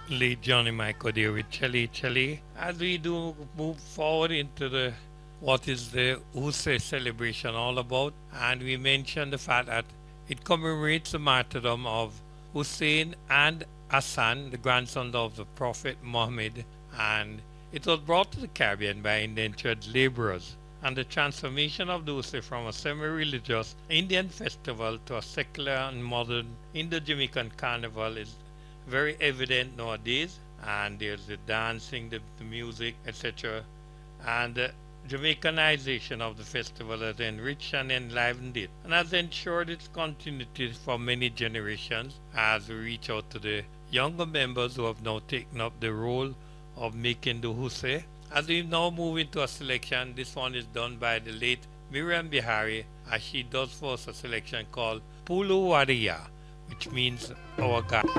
late Johnny Michael there with Chili Chili. As we do move forward into the what is the Hussein celebration all about, and we mentioned the fact that it commemorates the martyrdom of Hussein and Hassan, the grandsons of the Prophet Muhammad, and it was brought to the Caribbean by indentured laborers. And the transformation of the Hussein from a semi-religious Indian festival to a secular and modern Indo-Jamaican carnival is very evident nowadays, and there's the dancing, the music, etc. And the Jamaicanization of the festival has enriched and enlivened it, and has ensured its continuity for many generations as we reach out to the younger members who have now taken up the role of making the Hussein. As we now move into a selection, this one is done by the late Miriam Bihari, as she does for us a selection called Pulu Waria, which means our God.